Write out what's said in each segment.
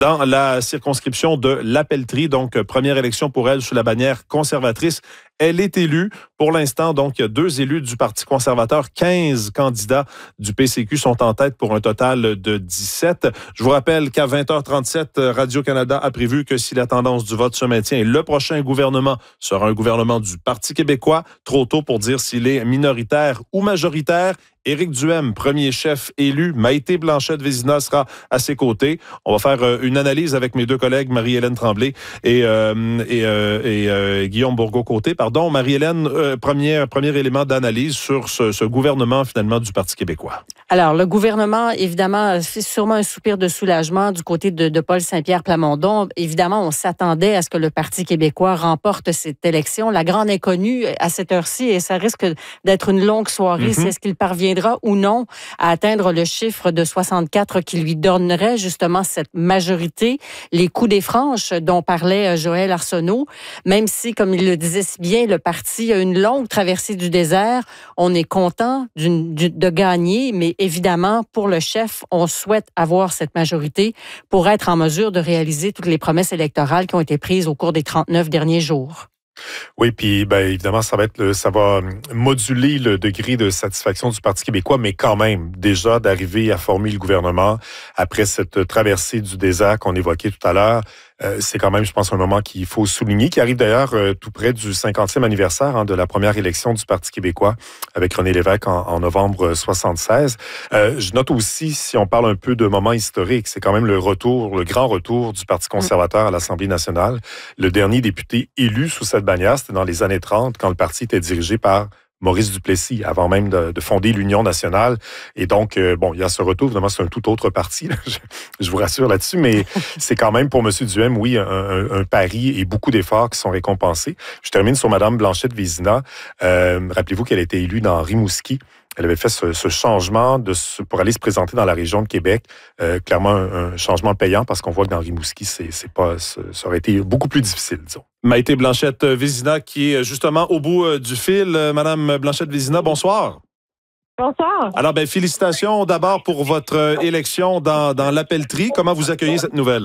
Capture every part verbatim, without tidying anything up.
dans la circonscription de La Pelletrie. Donc, première élection pour elle sous la bannière conservatrice. Elle est élue. Pour l'instant, donc, il y a deux élus du Parti conservateur. quinze candidats du P C Q sont en tête pour un total de dix-sept. Je vous rappelle qu'à vingt heures trente-sept, Radio-Canada a prévu que si la tendance du vote se maintient, le prochain gouvernement sera un gouvernement du Parti québécois. Trop tôt pour dire s'il est minoritaire ou majoritaire. Éric Duhem, premier chef élu. Maïté Blanchette-Vézina sera à ses côtés. On va faire une analyse avec mes deux collègues, Marie-Hélène Tremblay et, euh, et, euh, et euh, Guillaume Bourgault-Côté. Pardon, Marie-Hélène, euh, premier, premier élément d'analyse sur ce, ce gouvernement, finalement, du Parti québécois. Alors, le gouvernement, évidemment, c'est sûrement un soupir de soulagement du côté de, de Paul Saint-Pierre Plamondon. Évidemment, on s'attendait à ce que le Parti québécois remporte cette élection. La grande inconnue à cette heure-ci, et ça risque d'être une longue soirée, mm-hmm. c'est est-ce qu'il parviendra ou non à atteindre le chiffre de soixante-quatre qui lui donnerait justement cette majorité. Les coups des franches dont parlait Joël Arsenault, même si, comme il le disait si bien, le parti a une longue traversée du désert, on est content d'une, de gagner, mais évidemment, pour le chef, on souhaite avoir cette majorité pour être en mesure de réaliser toutes les promesses électorales qui ont été prises au cours des trente-neuf derniers jours. Oui, puis ben, évidemment, ça va être le, ça va moduler le degré de satisfaction du Parti québécois, mais quand même, déjà d'arriver à former le gouvernement après cette traversée du désert qu'on évoquait tout à l'heure, euh, c'est quand même, je pense, un moment qu'il faut souligner, qui arrive d'ailleurs euh, tout près du cinquantième anniversaire hein, de la première élection du Parti québécois avec René Lévesque en, en novembre soixante-seize. Euh, je note aussi, si on parle un peu de moment historique, c'est quand même le retour, le grand retour du Parti conservateur à l'Assemblée nationale. Le dernier député élu sous cette bannière, c'était dans les années trente, quand le parti était dirigé par Maurice Duplessis, avant même de, de fonder l'Union nationale. Et donc, euh, bon, il y a ce retour. Évidemment, c'est un tout autre parti, là, je, je vous rassure là-dessus, mais c'est quand même pour M. Duhem, oui, un, un, un pari et beaucoup d'efforts qui sont récompensés. Je termine sur Mme Blanchette-Vézina. Euh, rappelez-vous qu'elle a été élue dans Rimouski. Elle avait fait ce, ce changement de ce, pour aller se présenter dans la région de Québec. Euh, clairement, un, un changement payant parce qu'on voit que dans Rimouski, c'est, c'est pas, ça aurait été beaucoup plus difficile, disons. Maïté Blanchette-Vézina qui est justement au bout du fil. Madame Blanchette-Vézina, bonsoir. Bonsoir. Alors, ben, félicitations d'abord pour votre élection dans, dans La Pelletrie. Comment vous accueillez cette nouvelle?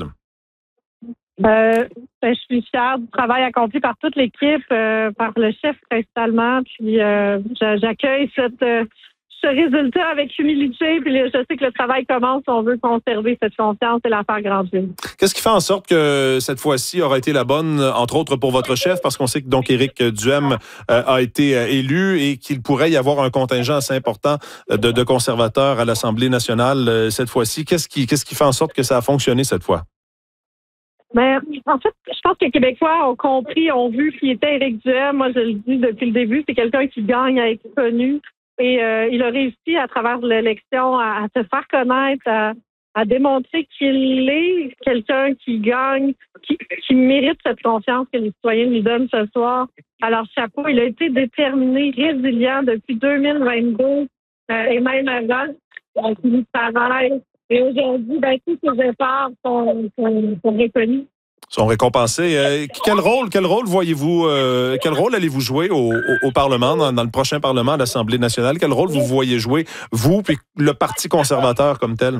Euh, ben, je suis fière du travail accompli par toute l'équipe, euh, par le chef principalement. Puis euh, j'accueille cette, euh, ce résultat avec humilité. Puis je sais que le travail commence. On veut conserver cette confiance et la faire grandir. Qu'est-ce qui fait en sorte que cette fois-ci aura été la bonne, entre autres pour votre chef, parce qu'on sait que donc Éric Duhem euh, a été euh, élu et qu'il pourrait y avoir un contingent assez important de, de conservateurs à l'Assemblée nationale euh, cette fois-ci. Qu'est-ce qui, qu'est-ce qui fait en sorte que ça a fonctionné cette fois? Mais en fait, je pense que les Québécois ont compris, ont vu qui était Éric Duhem. Moi, je le dis depuis le début, c'est quelqu'un qui gagne à être connu. Et euh, il a réussi à travers l'élection à, à se faire connaître, à, à démontrer qu'il est quelqu'un qui gagne, qui, qui mérite cette confiance que les citoyens lui donnent ce soir. Alors, chapeau, il a été déterminé, résilient depuis deux mille vingt-deux euh, et même avant. Donc, il travaille. Et aujourd'hui, ben, tous ces efforts sont, sont, sont reconnus. Sont récompensés. Euh, quel rôle, quel rôle voyez-vous, euh, quel rôle allez-vous jouer au, au, au Parlement, dans, dans le prochain Parlement, à l'Assemblée nationale? Quel rôle vous voyez jouer, vous, puis le Parti conservateur comme tel?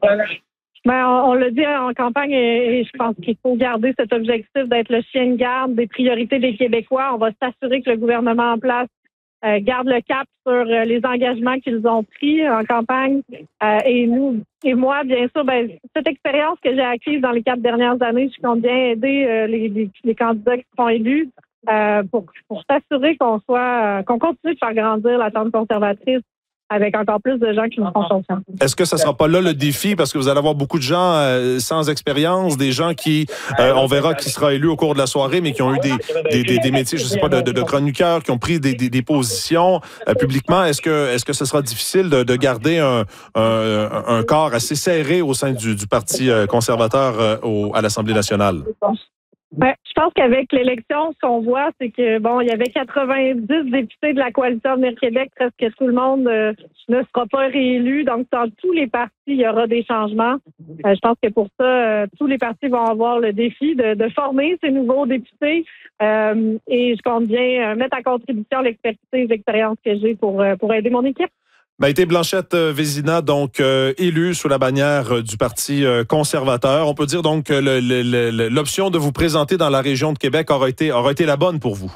Ben, on, on l'a dit en campagne et, et je pense qu'il faut garder cet objectif d'être le chien de garde des priorités des Québécois. On va s'assurer que le gouvernement en place euh, garde le cap sur euh, les engagements qu'ils ont pris en campagne. Euh, et nous, et moi, bien sûr, ben, cette expérience que j'ai acquise dans les quatre dernières années, je compte bien aider euh, les, les, les candidats qui seront élus euh, pour, pour s'assurer qu'on soit, euh, qu'on continue de faire grandir la tente conservatrice avec encore plus de gens qui nous font confiance. Est-ce que ça ne sera pas là le défi? Parce que vous allez avoir beaucoup de gens euh, sans expérience, des gens qui, euh, on verra qui sera élu au cours de la soirée, mais qui ont eu des, des, des, des métiers, je ne sais pas, de, de, de chroniqueurs, qui ont pris des, des, des positions euh, publiquement. Est-ce que, est-ce que ce sera difficile de, de garder un, un, un corps assez serré au sein du, du Parti conservateur euh, au, à l'Assemblée nationale? Ben, je pense qu'avec l'élection, ce qu'on voit, c'est que bon, il y avait quatre-vingt-dix députés de la coalition Avenir Québec, presque tout le monde euh, ne sera pas réélu. Donc, dans tous les partis, il y aura des changements. Euh, je pense que pour ça, euh, tous les partis vont avoir le défi de, de former ces nouveaux députés. Euh, et je compte bien euh, mettre à contribution l'expertise, l'expérience que j'ai pour, euh, pour aider mon équipe. Maïté Blanchette-Vézina, donc euh, élue sous la bannière euh, du Parti euh, conservateur. On peut dire donc que le, le, le, l'option de vous présenter dans la région de Québec aura été, aura été la bonne pour vous.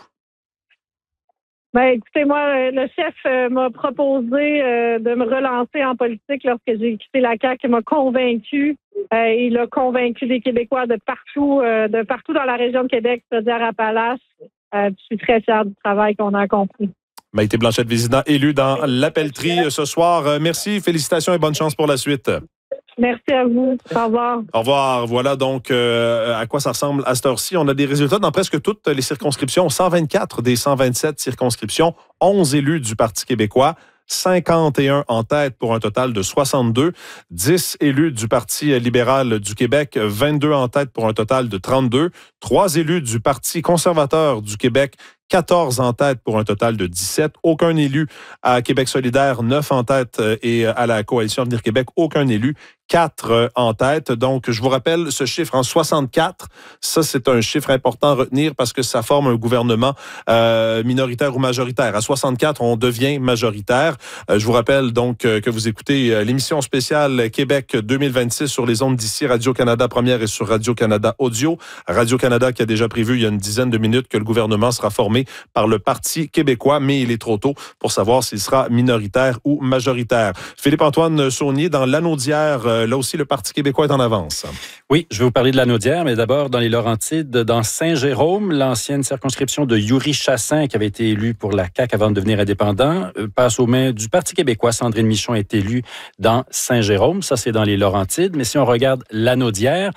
Ben, écoutez, moi, le chef euh, m'a proposé euh, de me relancer en politique lorsque j'ai quitté la C A Q. Il m'a convaincu. Euh, il a convaincu des Québécois de partout, euh, de partout dans la région de Québec, c'est-à-dire à Appalaches. Euh, je suis très fière du travail qu'on a accompli. Maïté Blanchette-Vézina, élue dans la pelleterie ce soir. Merci, félicitations et bonne chance pour la suite. Merci à vous. Au revoir. Au revoir. Voilà donc euh, à quoi ça ressemble à cette heure-ci. On a des résultats dans presque toutes les circonscriptions. cent vingt-quatre des cent vingt-sept circonscriptions. onze élus du Parti québécois. cinquante et un en tête pour un total de soixante-deux. dix élus du Parti libéral du Québec. vingt-deux en tête pour un total de trente-deux. trois élus du Parti conservateur du Québec. quatorze en tête pour un total de dix-sept. Aucun élu à Québec solidaire, neuf en tête et à la Coalition Avenir Québec, aucun élu, quatre en tête. Donc, je vous rappelle ce chiffre en soixante-quatre. Ça, c'est un chiffre important à retenir parce que ça forme un gouvernement euh, minoritaire ou majoritaire. À soixante-quatre, on devient majoritaire. Euh, je vous rappelle donc euh, que vous écoutez euh, l'émission spéciale Québec deux mille vingt-six sur les ondes d'ici Radio-Canada Première et sur Radio-Canada Audio. Radio-Canada qui a déjà prévu il y a une dizaine de minutes que le gouvernement sera formé par le Parti québécois, mais il est trop tôt pour savoir s'il sera minoritaire ou majoritaire. Philippe-Antoine Saunier, dans l'Anaudière, euh, là aussi, le Parti québécois est en avance. Oui, je vais vous parler de l'Anaudière, mais d'abord dans les Laurentides, dans Saint-Jérôme, l'ancienne circonscription de Yuri Chassin, qui avait été élu pour la C A Q avant de devenir indépendant, euh, passe aux mains du Parti québécois. Sandrine Michon est élue dans Saint-Jérôme. Ça, c'est dans les Laurentides. Mais si on regarde l'Anaudière,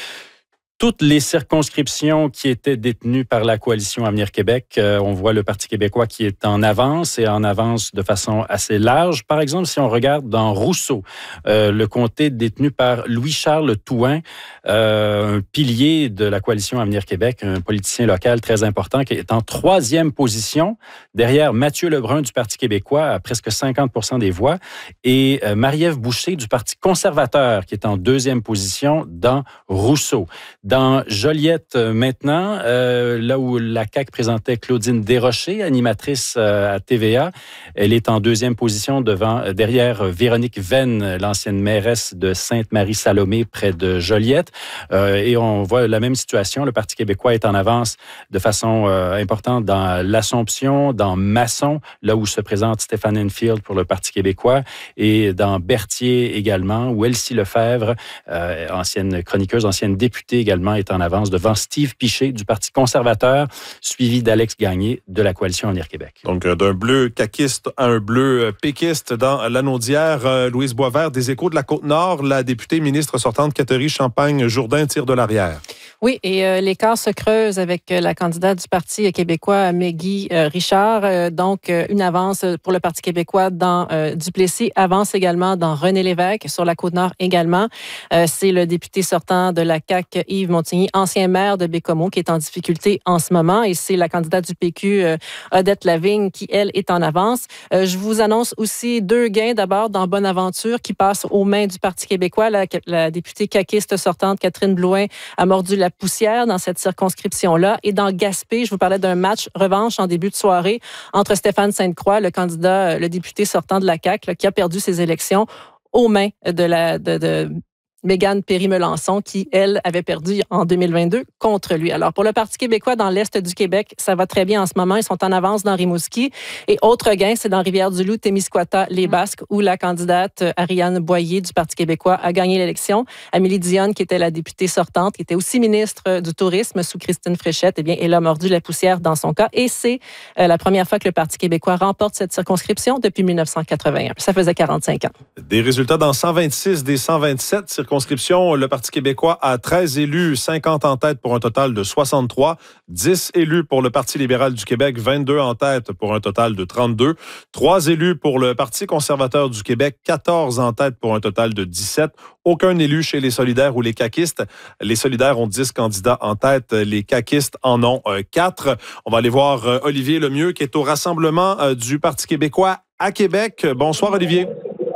toutes les circonscriptions qui étaient détenues par la Coalition Avenir Québec, euh, on voit le Parti québécois qui est en avance et en avance de façon assez large. Par exemple, si on regarde dans Rousseau, euh, le comté détenu par Louis-Charles Touin, euh, un pilier de la Coalition Avenir Québec, un politicien local très important qui est en troisième position, derrière Mathieu Lebrun du Parti québécois à presque cinquante pour cent des voix et euh, Marie-Ève Boucher du Parti conservateur qui est en deuxième position dans Rousseau. Dans Joliette, maintenant, euh, là où la C A Q présentait Claudine Desrochers, animatrice euh, à T V A, elle est en deuxième position devant, euh, derrière Véronique Venn, l'ancienne mairesse de Sainte-Marie-Salomé, près de Joliette. Euh, et on voit la même situation. Le Parti québécois est en avance de façon euh, importante dans l'Assomption, dans Masson, là où se présente Stéphane Enfield pour le Parti québécois, et dans Berthier également, où Elsie Lefebvre, euh, ancienne chroniqueuse, ancienne députée également, est en avance devant Steve Piché du Parti conservateur, suivi d'Alex Gagné de la Coalition Avenir Québec. Donc, d'un bleu caquiste à un bleu péquiste dans l'Anaudière. Euh, Louise Boisvert, des Échos de la Côte-Nord, la députée ministre sortante Catherine Champagne-Jourdain tire de l'arrière. Oui, et euh, l'écart se creuse avec euh, la candidate du Parti québécois, Maggie euh, Richard. Euh, donc, euh, une avance pour le Parti québécois dans euh, Duplessis, avance également dans René Lévesque, sur la Côte-Nord également. Euh, c'est le député sortant de la C A Q, Yves Montigny, ancien maire de Bécomo, qui est en difficulté en ce moment. Et c'est la candidate du P Q, euh, Odette Lavigne, qui, elle, est en avance. Euh, je vous annonce aussi deux gains. D'abord, dans Bonaventure, qui passe aux mains du Parti québécois. La, la députée caquiste sortante, Catherine Blouin, a mordu la poussière dans cette circonscription-là. Et dans Gaspé, je vous parlais d'un match revanche en début de soirée entre Stéphane Sainte-Croix, le candidat, le député sortant de la C A Q, là, qui a perdu ses élections aux mains de la... De, de Mégane Perry-Melançon, qui, elle, avait perdu en deux mille vingt-deux contre lui. Alors, pour le Parti québécois dans l'Est du Québec, ça va très bien en ce moment. Ils sont en avance dans Rimouski. Et autre gain, c'est dans Rivière-du-Loup, Témiscouata, les Basques, où la candidate Ariane Boyer du Parti québécois a gagné l'élection. Amélie Dionne, qui était la députée sortante, qui était aussi ministre du Tourisme sous Christine Fréchette, eh bien, elle a mordu la poussière dans son cas. Et c'est euh, la première fois que le Parti québécois remporte cette circonscription depuis dix-neuf cent quatre-vingt-un. Ça faisait quarante-cinq ans. Des résultats dans cent vingt-six des cent vingt-sept circonscriptions. Le Parti québécois a treize élus, cinquante en tête pour un total de soixante-trois. dix élus pour le Parti libéral du Québec, vingt-deux en tête pour un total de trente-deux. trois élus pour le Parti conservateur du Québec, quatorze en tête pour un total de dix-sept. Aucun élu chez les solidaires ou les caquistes. Les solidaires ont dix candidats en tête. Les caquistes en ont quatre. On va aller voir Olivier Lemieux qui est au rassemblement du Parti québécois à Québec. Bonsoir, Olivier.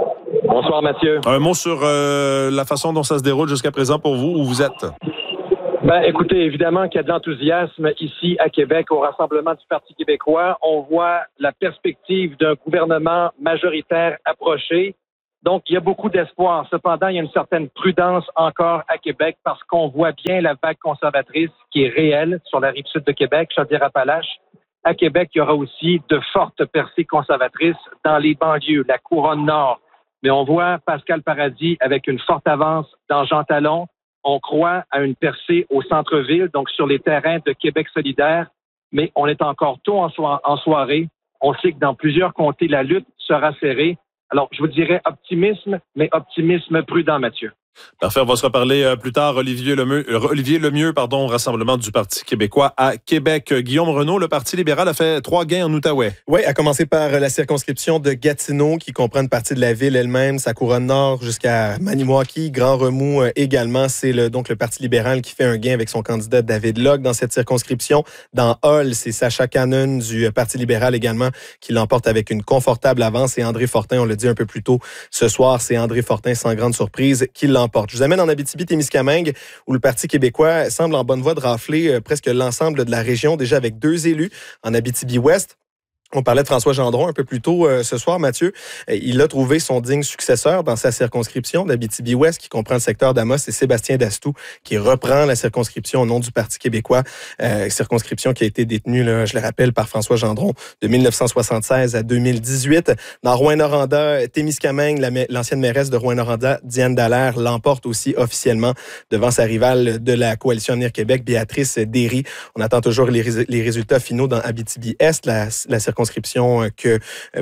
Bonsoir, Mathieu. Un mot sur euh, la façon dont ça se déroule jusqu'à présent pour vous, où vous êtes? Ben, écoutez, évidemment qu'il y a de l'enthousiasme ici à Québec au rassemblement du Parti québécois. On voit la perspective d'un gouvernement majoritaire approcher. Donc, il y a beaucoup d'espoir. Cependant, il y a une certaine prudence encore à Québec parce qu'on voit bien la vague conservatrice qui est réelle sur la rive sud de Québec, Chaudière-Appalaches. À Québec, il y aura aussi de fortes percées conservatrices dans les banlieues, la couronne nord. Mais on voit Pascal Paradis avec une forte avance dans Jean Talon. On croit à une percée au centre-ville, donc sur les terrains de Québec solidaire, mais on est encore tôt en, so- en soirée. On sait que dans plusieurs comtés, la lutte sera serrée. Alors, je vous dirais optimisme, mais optimisme prudent, Mathieu. Parfait, on va se reparler euh, plus tard. Olivier Lemieux, euh, Olivier Lemieux, pardon, au rassemblement du Parti québécois à Québec. Euh, Guillaume Renaud, le Parti libéral a fait trois gains en Outaouais. Oui, à commencer par la circonscription de Gatineau, qui comprend une partie de la ville elle-même, sa couronne nord jusqu'à Maniwaki, Grand Remous euh, également. C'est le, donc le Parti libéral qui fait un gain avec son candidat David Locke dans cette circonscription. Dans Hull, c'est Sacha Cannon du Parti libéral également qui l'emporte avec une confortable avance. Et André Fortin, on l'a dit un peu plus tôt ce soir, c'est André Fortin, sans grande surprise, qui l'emporte. Je vous amène en Abitibi-Témiscamingue, où le Parti québécois semble en bonne voie de rafler euh, presque l'ensemble de la région, déjà avec deux élus en Abitibi-Ouest. On parlait de François Gendron un peu plus tôt euh, ce soir, Mathieu. Il a trouvé son digne successeur dans sa circonscription d'Abitibi-Ouest, qui comprend le secteur d'Amos, et Sébastien Dastou, qui reprend la circonscription au nom du Parti québécois. Euh, circonscription qui a été détenue, là, je le rappelle, par François Gendron de dix-neuf cent soixante-seize à deux mille dix-huit. Dans Rouyn-Noranda, Témiscamingue, la, l'ancienne mairesse de Rouyn-Noranda, Diane Dallaire, l'emporte aussi officiellement devant sa rivale de la coalition Avenir Québec, Béatrice Derry. On attend toujours les, rés- les résultats finaux dans Abitibi-Est, la, la circonscription que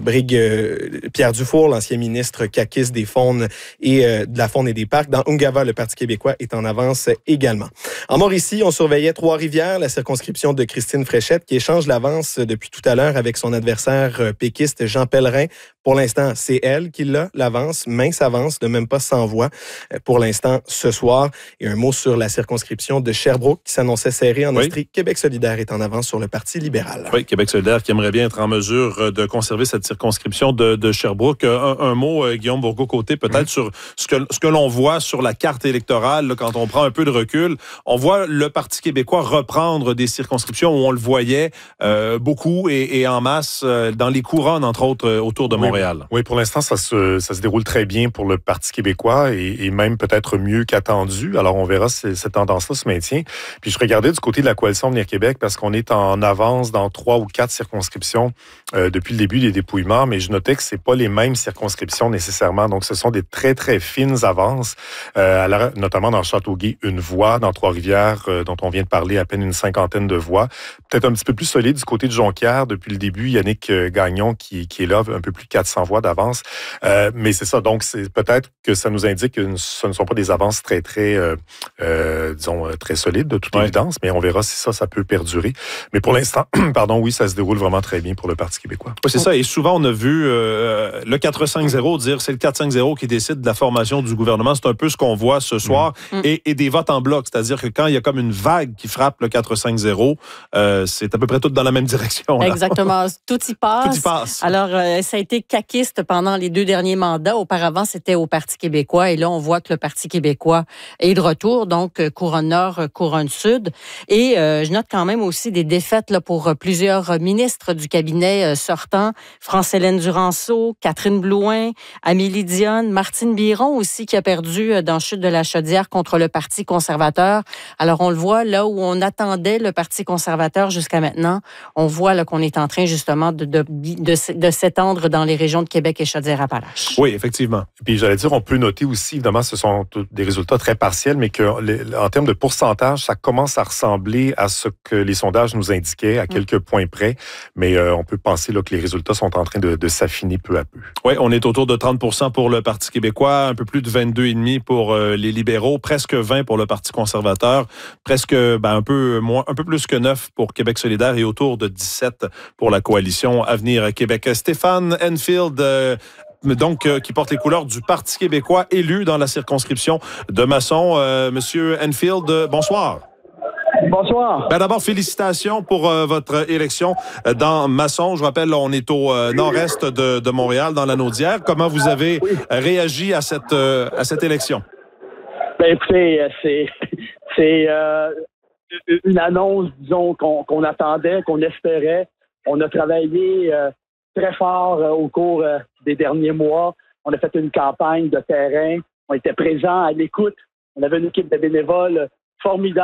brigue Pierre Dufour, l'ancien ministre caquiste des Faunes et de la Faune et des Parcs. Dans Ungava, le Parti québécois est en avance également. En Mauricie, on surveillait Trois-Rivières, la circonscription de Christine Fréchette, qui échange l'avance depuis tout à l'heure avec son adversaire péquiste Jean Pellerin. Pour l'instant, c'est elle qui l'a, l'avance, mince avance, de même pas cent voix pour l'instant ce soir. Et un mot sur la circonscription de Sherbrooke qui s'annonçait serrée en Estrie. Oui. Québec solidaire est en avance sur le Parti libéral. Oui, Québec solidaire qui aimerait bien être en mesure de conserver cette circonscription de, de Sherbrooke. Un, un mot, Guillaume Bourgault-Côté, peut-être mmh. sur ce que, ce que l'on voit sur la carte électorale, là, quand on prend un peu de recul. On voit le Parti québécois reprendre des circonscriptions où on le voyait euh, beaucoup et, et en masse euh, dans les couronnes, entre autres, euh, autour de Montréal. Oui, oui, pour l'instant, ça se, ça se déroule très bien pour le Parti québécois et, et même peut-être mieux qu'attendu. Alors, on verra si cette tendance-là se maintient. Puis, je regardais du côté de la coalition Avenir Québec parce qu'on est en avance dans trois ou quatre circonscriptions euh, depuis le début des dépouillements, mais je notais que c'est pas les mêmes circonscriptions nécessairement. Donc, ce sont des très, très fines avances, euh, à la, notamment dans Châteauguay, une voix, dans Trois-Rivières, euh, dont on vient de parler, à peine une cinquantaine de voix. Peut-être un petit peu plus solide du côté de Jonquière depuis le début. Yannick Gagnon qui, qui est là, un peu plus de quatre cents voix d'avance. Euh, mais c'est ça, donc c'est peut-être que ça nous indique que ce ne sont pas des avances très, très, euh, euh, disons, très solides de toute ouais. évidence, mais on verra si ça, ça peut perdurer. Mais pour l'instant, pardon, oui, ça se déroule vraiment très bien pour le Parti québécois. Oui, c'est ça. Et souvent, on a vu euh, le quatre cinq zéro dire c'est le quatre cinq zéro qui décide de la formation du gouvernement. C'est un peu ce qu'on voit ce soir. Mmh. Et, et des votes en bloc. C'est-à-dire que quand il y a comme une vague qui frappe le quatre cinq zéro, euh, c'est à peu près tout dans la même direction. Là. Exactement. Tout y passe. Tout y passe. Alors, euh, ça a été caquiste pendant les deux derniers mandats. Auparavant, c'était au Parti québécois. Et là, on voit que le Parti québécois est de retour. Donc, couronne nord, couronne sud. Et euh, je note quand même aussi des défaites là, pour plusieurs ministres du cabinet euh, sortant. France-Hélène Duranceau, Catherine Blouin, Amélie Dionne, Martine Biron aussi qui a perdu euh, dans Chute de la Chaudière contre le Parti conservateur. Alors, on le voit là où on attendait le Parti conservateur jusqu'à maintenant. On voit là, qu'on est en train justement de, de, de, de s'étendre dans les régions de Québec et Chaudière-Appalaches. Oui, effectivement. Puis j'allais dire, on peut noter aussi, évidemment, ce sont des résultats très partiels, mais qu'en termes de pourcentage, ça commence à ressembler à ce que les sondages nous indiquaient, à quelques mmh. points près. Mais euh, on peut penser là, que les résultats sont en train de, de s'affiner peu à peu. Oui, on est autour de trente pour cent pour le Parti québécois, un peu plus de vingt-deux virgule cinq pour euh, les libéraux, presque vingt pour le Parti conservateur, presque ben, un peu moins, un peu plus que neuf pour Québec solidaire et autour de dix-sept pour la coalition Avenir Québec. Stéphane Enfield, euh, donc euh, qui porte les couleurs du Parti québécois, élu dans la circonscription de Masson. Euh, Monsieur Enfield, euh, bonsoir. Bonsoir. Ben d'abord, félicitations pour euh, votre élection dans Masson. Je rappelle, on est au euh, nord-est de, de Montréal, dans la Naudière. Comment vous avez oui. réagi à cette, euh, à cette élection? Ben écoutez, c'est, C'est euh, une annonce, disons, qu'on, qu'on attendait, qu'on espérait. On a travaillé euh, très fort euh, au cours euh, des derniers mois. On a fait une campagne de terrain. On était présents à l'écoute. On avait une équipe de bénévoles formidable.